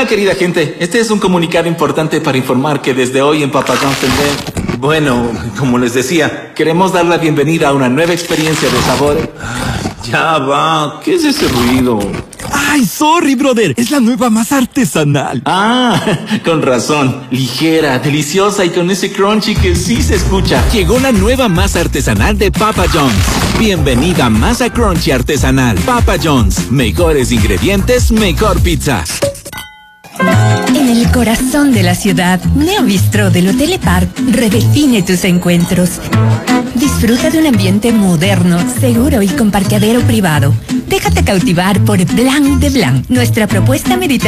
Hola, querida gente. Este es un comunicado importante para informar que desde hoy en Papa John's tendré... Bueno, como les decía, queremos dar la bienvenida a una nueva experiencia de sabor. Ya va, ¿qué es ese ruido? ¡Ay, sorry, brother! Es la nueva masa artesanal. Ah, con razón. Ligera, deliciosa y con ese crunchy que sí se escucha. Llegó la nueva masa artesanal de Papa John's. Bienvenida a Masa Crunchy Artesanal. Papa John's. Mejores ingredientes, mejor pizza. En el corazón de la ciudad, Neo Bistro del Hotel Le Parc redefine tus encuentros. Disfruta de un ambiente moderno, seguro y con parqueadero privado. Déjate cautivar por Blanc de Blanc, nuestra propuesta mediterránea.